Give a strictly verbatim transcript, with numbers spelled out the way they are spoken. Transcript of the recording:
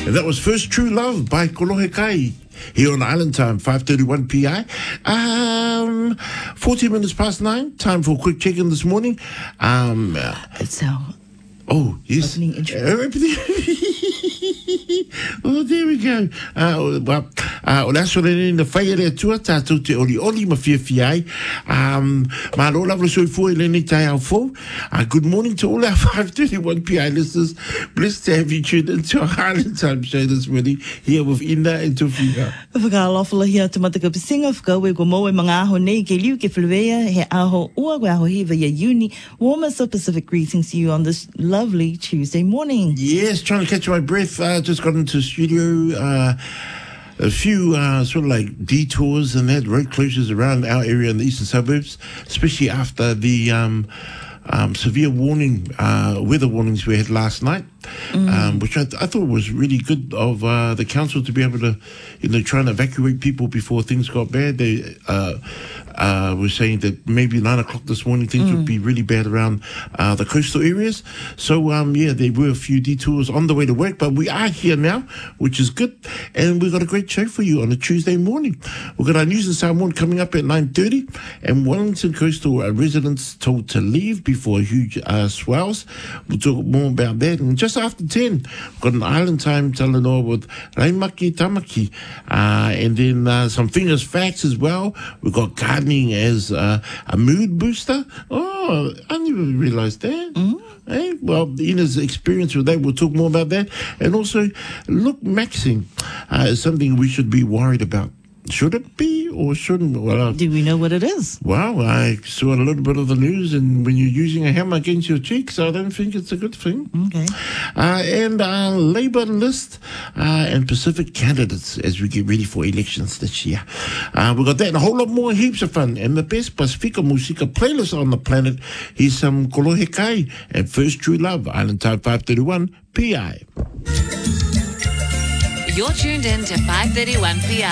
And that was First True Love by Kolohe Kai here on Island Time, five thirty-one P I. Um, fourteen minutes past nine. Time for a quick check-in this morning. Um, uh, It's our oh, yes. opening intro. Uh, oh, there we go. Uh, well, uh, o laso le na whaia rea tua tātou te oli oli ma fia fia ai. Um, ma lo lavra soi fua le ni tai au fo. Uh, good morning to all our five thirty-one P I listeners. Blessed to have you tuned into our Highland Time show this morning here with Ina and Tofika. Whakaalawhala hia te mataka pisinga, whakaue ko moe mga aho nei ke liu ke whulwea, he aho ua ko aho hiva ya uni. Warmest of Pacific greetings to you on this lovely Tuesday morning. Yes, trying to catch my breath. Uh, just got into the studio. Uh, a few uh, sort of like detours and that, road closures around our area in the eastern suburbs, especially after the um, um, severe warning, uh, weather warnings we had last night. Mm. Um, which I, th- I thought was really good of uh, the council to be able to, you know, try and evacuate people before things got bad. They uh, uh, were saying that maybe nine o'clock this morning things mm. would be really bad around uh, the coastal areas. So, um, yeah, there were a few detours on the way to work, but we are here now, which is good. And we've got a great show for you on a Tuesday morning. We've got our news and Samoan coming up at nine thirty, and Wellington coastal uh, residents told to leave before huge uh, swells. We'll talk more about that. And just after ten, we've got an Island Time Talanoa with Raimaki Tamaki. Uh, and then uh, some fingers facts as well. We've got gardening as uh, a mood booster. Oh, I never realised that. Mm. Hey, well, Ina's experience with that, we'll talk more about that. And also, look, maxing uh, is something we should be worried about. Should it be or shouldn't? Well, do we know what it is? Well, I saw a little bit of the news, and when you're using a hammer against your cheeks, I don't think it's a good thing. Okay. Uh, and our Labour list uh, and Pacific candidates as we get ready for elections this year. Uh, we've got that and a whole lot more, heaps of fun. And the best Pacifica Musika playlist on the planet is some Kolohe Kai and First True Love, Island Time five thirty-one P I. You're tuned in to five thirty-one P I.